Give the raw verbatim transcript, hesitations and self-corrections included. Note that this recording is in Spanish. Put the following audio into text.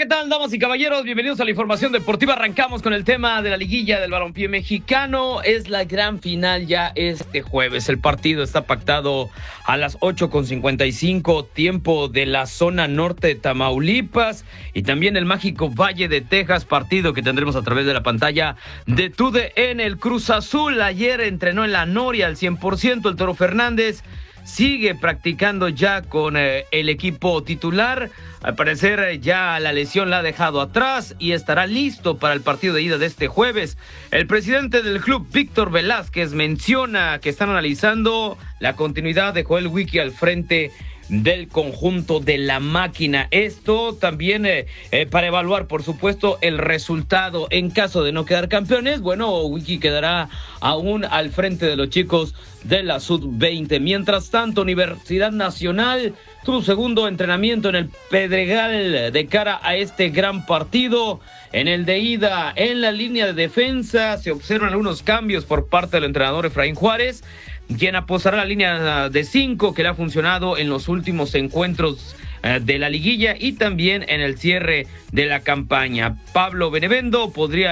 ¿qué tal, damas y caballeros? Bienvenidos a la información deportiva. Arrancamos con el tema de la liguilla del balompié mexicano. Es la gran final ya este jueves. El partido está pactado a las ocho con cincuenta y cinco, tiempo de la zona norte de Tamaulipas, y también el mágico Valle de Texas, partido que tendremos a través de la pantalla de T U D N. El Cruz Azul ayer entrenó en la Noria al cien por ciento. El Toro Fernández sigue practicando ya con eh, el equipo titular. Al parecer eh, ya la lesión la ha dejado atrás y estará listo para el partido de ida de este jueves. El presidente del club, Víctor Velázquez, menciona que están analizando la continuidad de Joel Wiki al frente del conjunto de la máquina. Esto también eh, eh, para evaluar, por supuesto, el resultado en caso de no quedar campeones. Bueno, Wiki quedará aún al frente de los chicos de la sub veinte. Mientras tanto, Universidad Nacional tuvo segundo entrenamiento en el Pedregal de cara a este gran partido. En el de ida, en la línea de defensa, se observan algunos cambios por parte del entrenador Efraín Juárez, quien apostará la línea de cinco que le ha funcionado en los últimos encuentros eh, de la liguilla y también en el cierre de la campaña. Pablo Benevendo podría